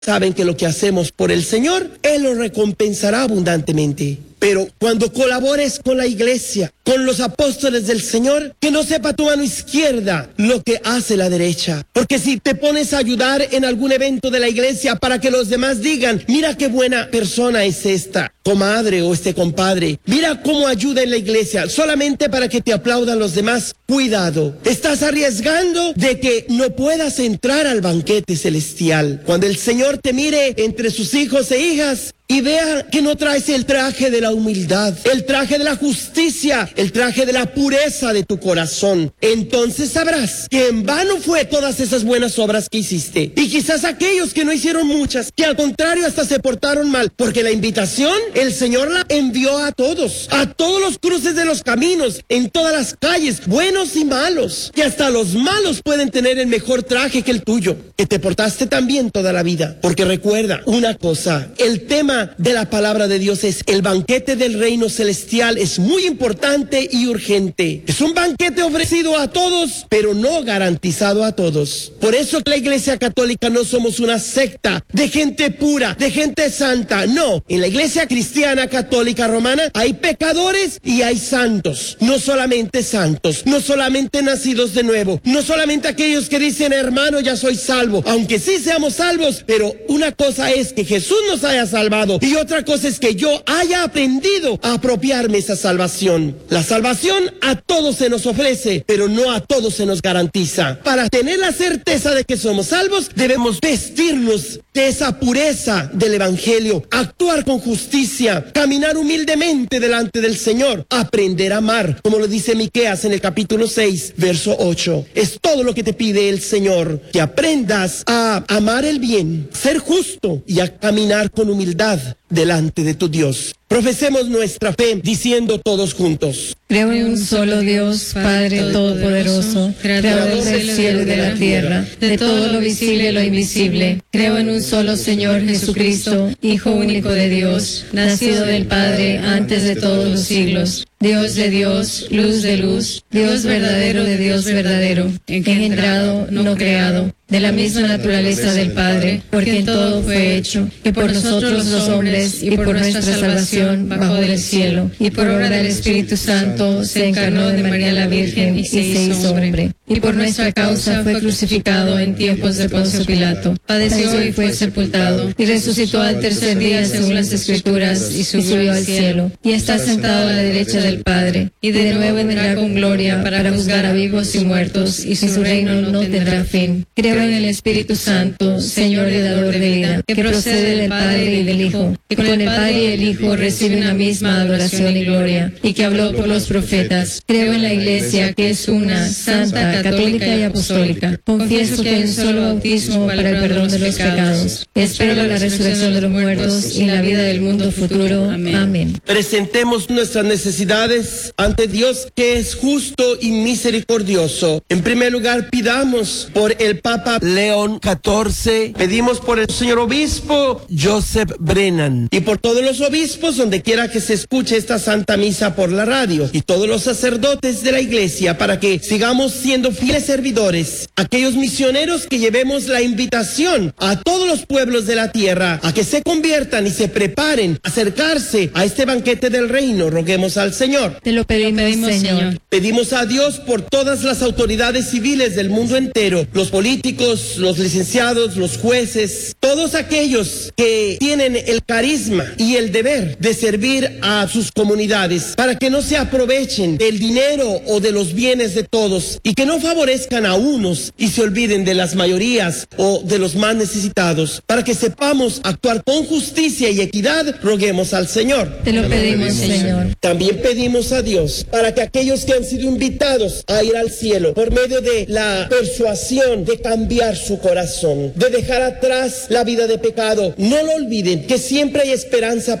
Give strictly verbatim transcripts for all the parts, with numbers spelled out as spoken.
saben que lo que hacemos por el Señor, Él lo recompensará abundantemente. Pero cuando colabores con la iglesia, con los apóstoles del Señor, que no sepa tu mano izquierda lo que hace la derecha. Porque si te pones a ayudar en algún evento de la iglesia para que los demás digan, mira qué buena persona es esta comadre o este compadre, mira cómo ayuda en la iglesia, solamente para que te aplaudan los demás, cuidado. Estás arriesgando de que no puedas entrar al banquete celestial. Cuando el Señor te mire entre sus hijos e hijas, y vea que no traes el traje de la humildad, el traje de la justicia, el traje de la pureza de tu corazón. Entonces sabrás que en vano fue todas esas buenas obras que hiciste. Y quizás aquellos que no hicieron muchas, que al contrario hasta se portaron mal, porque la invitación el Señor la envió a todos, a todos los cruces de los caminos, en todas las calles, buenos y malos. Que hasta los malos pueden tener el mejor traje que el tuyo, que te portaste tan bien toda la vida. Porque recuerda una cosa, el tema de la palabra de Dios es el banquete del reino celestial, es muy importante y urgente. Es un banquete ofrecido a todos, pero no garantizado a todos. Por eso la Iglesia Católica no somos una secta de gente pura, de gente santa. No, en la Iglesia Cristiana Católica Romana hay pecadores y hay santos. No solamente santos, no solamente nacidos de nuevo, no solamente aquellos que dicen, hermano, ya soy salvo, aunque sí seamos salvos, pero una cosa es que Jesús nos haya salvado y otra cosa es que yo haya aprendido a apropiarme esa salvación. La salvación a todos se nos ofrece, pero no a todos se nos garantiza. Para tener la certeza de que somos salvos, debemos vestirnos de esa pureza del Evangelio, actuar con justicia, caminar humildemente delante del Señor, aprender a amar, como lo dice Miqueas en el capítulo seis, verso ocho. Es todo lo que te pide el Señor, que aprendas a amar el bien, ser justo y a caminar con humildad delante de tu Dios. Profesemos nuestra fe diciendo todos juntos: creo en un solo Dios, Padre Todopoderoso, Creador del cielo y de la tierra, de todo lo visible y lo invisible. Creo en un solo Señor Jesucristo, Hijo único de Dios, nacido del Padre antes de todos los siglos, Dios de Dios, luz de luz, Dios verdadero de Dios verdadero, engendrado, no creado, de la misma naturaleza del Padre, porque en todo fue hecho, que por nosotros los hombres y por nuestra salvación bajó del cielo, y por obra del Espíritu Santo se encarnó de María la Virgen y se hizo hombre, y por nuestra causa fue crucificado en tiempos de Poncio Pilato, padeció y fue sepultado, y resucitó al tercer día según las Escrituras, y subió al cielo, y está sentado a la derecha del Padre, y de nuevo vendrá con gloria para juzgar a vivos y muertos, y su reino no tendrá fin. Creo en el Espíritu Santo, Señor y dador de vida, que procede del Padre y del Hijo, que con el Padre y el Hijo recibe una misma adoración y gloria, y que habló por los profetas. Creo en la Iglesia, que es una, santa, católica y apostólica. Confieso que hay un solo bautismo para el perdón de los pecados. Espero la resurrección de los muertos y la vida del mundo futuro. Amén. Presentemos nuestras necesidades ante Dios, que es justo y misericordioso. En primer lugar, pidamos por el Papa León catorce, pedimos por el señor obispo Joseph Brennan y por todos los obispos donde quiera que se escuche esta Santa Misa por la radio, y todos los sacerdotes de la Iglesia, para que sigamos siendo fieles servidores, aquellos misioneros que llevemos la invitación a todos los pueblos de la tierra a que se conviertan y se preparen a acercarse a este banquete del reino. Roguemos al Señor. Te lo pedimos, Te lo pedimos Señor. Señor. Pedimos a Dios por todas las autoridades civiles del mundo entero, los políticos, los licenciados, los jueces, todos aquellos que tienen el carisma y el deber de servir a sus comunidades, para que no se aprovechen del dinero o de los bienes de todos, y que no favorezcan a unos y se olviden de las mayorías o de los más necesitados. Para que sepamos actuar con justicia y equidad, roguemos al Señor. Te lo pedimos, Señor. También pedimos a Dios para que aquellos que han sido invitados a ir al cielo por medio de la persuasión de cambiar su corazón, de dejar atrás la vida de pecado, no lo olviden, que siempre hay esperanza para ellos.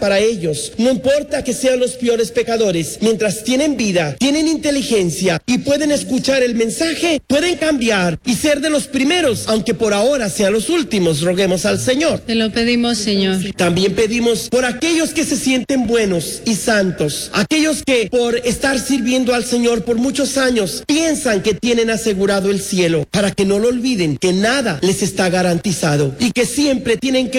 ellos, no importa que sean los peores pecadores, mientras tienen vida, tienen inteligencia y pueden escuchar el mensaje, pueden cambiar y ser de los primeros, aunque por ahora sean los últimos. Roguemos al Señor. Te lo pedimos, Señor. También pedimos por aquellos que se sienten buenos y santos, aquellos que por estar sirviendo al Señor por muchos años piensan que tienen asegurado el cielo, para que no lo olviden, que nada les está garantizado y que siempre tienen que